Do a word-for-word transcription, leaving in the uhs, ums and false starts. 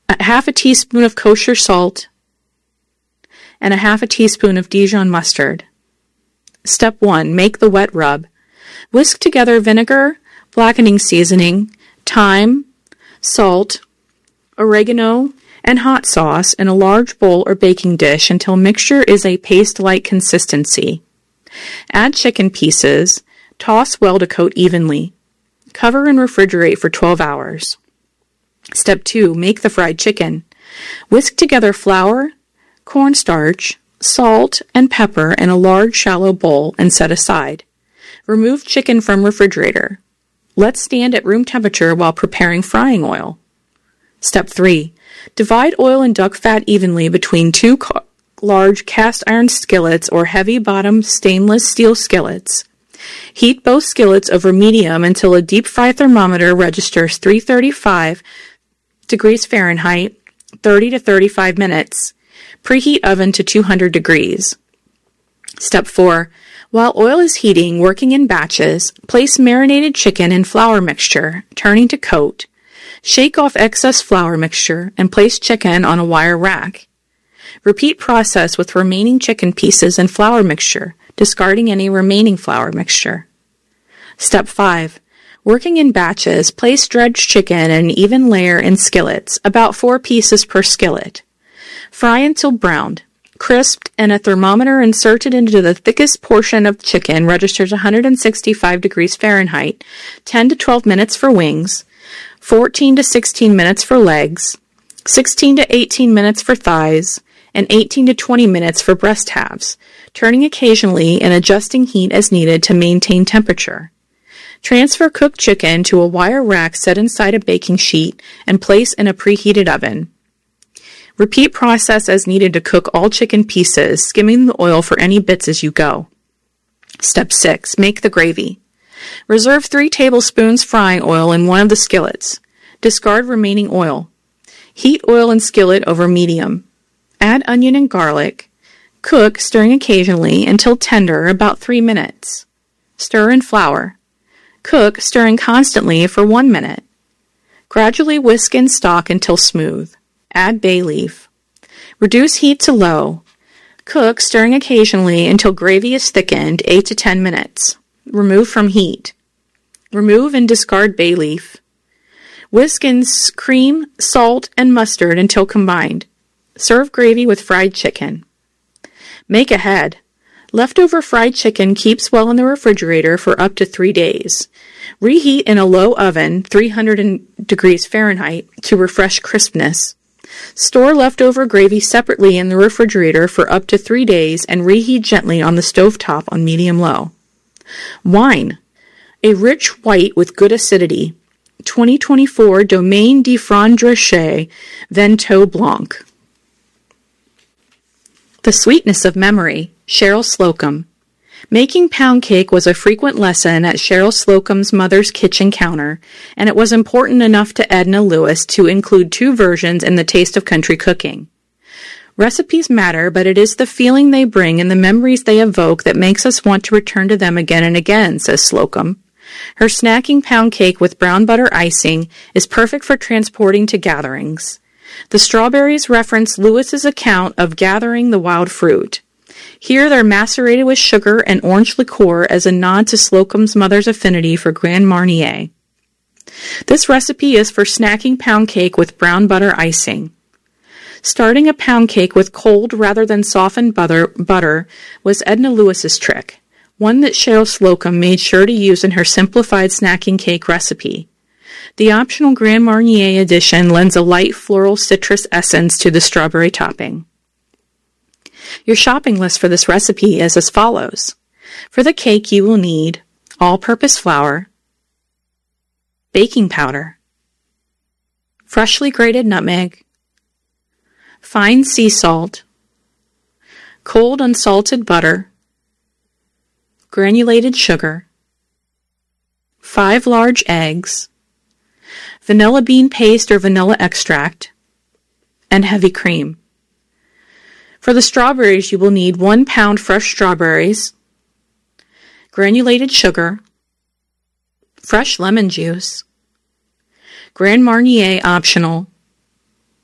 a half a teaspoon of kosher salt, and a half a teaspoon of Dijon mustard. Step one. Make the wet rub. Whisk together vinegar, blackening seasoning, thyme, salt, oregano, and hot sauce in a large bowl or baking dish until mixture is a paste-like consistency. Add chicken pieces. Toss well to coat evenly. Cover and refrigerate for twelve hours. Step two. Make the fried chicken. Whisk together flour, cornstarch, salt, and pepper in a large shallow bowl and set aside. Remove chicken from refrigerator. Let stand at room temperature while preparing frying oil. Step three. Divide oil and duck fat evenly between two ca- large cast iron skillets or heavy-bottom stainless steel skillets. Heat both skillets over medium until a deep fry thermometer registers three hundred thirty-five degrees Fahrenheit, thirty to thirty-five minutes. Preheat oven to two hundred degrees. Step four. While oil is heating, working in batches, place marinated chicken in flour mixture, turning to coat. Shake off excess flour mixture and place chicken on a wire rack. Repeat process with remaining chicken pieces and flour mixture, discarding any remaining flour mixture. Step five. Working in batches, place dredged chicken in an even layer in skillets, about four pieces per skillet. Fry until browned, crisped, and a thermometer inserted into the thickest portion of chicken registers one hundred sixty-five degrees Fahrenheit, ten to twelve minutes for wings, fourteen to sixteen minutes for legs, sixteen to eighteen minutes for thighs, and eighteen to twenty minutes for breast halves, turning occasionally and adjusting heat as needed to maintain temperature. Transfer cooked chicken to a wire rack set inside a baking sheet and place in a preheated oven. Repeat process as needed to cook all chicken pieces, skimming the oil for any bits as you go. Step six. Make the gravy. Reserve three tablespoons frying oil in one of the skillets. Discard remaining oil. Heat oil in skillet over medium. Add onion and garlic. Cook, stirring occasionally, until tender, about three minutes. Stir in flour. Cook, stirring constantly, for one minute. Gradually whisk in stock until smooth. Add bay leaf. Reduce heat to low. Cook, stirring occasionally, until gravy is thickened, eight to ten minutes. Remove from heat. Remove and discard bay leaf. Whisk in cream, salt, and mustard until combined. Serve gravy with fried chicken. Make ahead. Leftover fried chicken keeps well in the refrigerator for up to three days. Reheat in a low oven, three hundred degrees Fahrenheit, to refresh crispness. Store leftover gravy separately in the refrigerator for up to three days and reheat gently on the stovetop on medium-low. Wine. A rich white with good acidity. twenty twenty-four Domaine de Frandrochet Vento Blanc. The Sweetness of Memory. Cheryl Slocum. Making pound cake was a frequent lesson at Cheryl Slocum's mother's kitchen counter, and it was important enough to Edna Lewis to include two versions in the Taste of Country Cooking. Recipes matter, but it is the feeling they bring and the memories they evoke that makes us want to return to them again and again, says Slocum. Her snacking pound cake with brown butter icing is perfect for transporting to gatherings. The strawberries reference Lewis's account of gathering the wild fruit. Here they're macerated with sugar and orange liqueur as a nod to Slocum's mother's affinity for Grand Marnier. This recipe is for snacking pound cake with brown butter icing. Starting a pound cake with cold rather than softened butter, butter was Edna Lewis's trick, one that Cheryl Slocum made sure to use in her simplified snacking cake recipe. The optional Grand Marnier addition lends a light floral citrus essence to the strawberry topping. Your shopping list for this recipe is as follows. For the cake, you will need all-purpose flour, baking powder, freshly grated nutmeg, fine sea salt, cold unsalted butter, granulated sugar, five large eggs, vanilla bean paste or vanilla extract, and heavy cream. For the strawberries, you will need one pound fresh strawberries, granulated sugar, fresh lemon juice, Grand Marnier optional,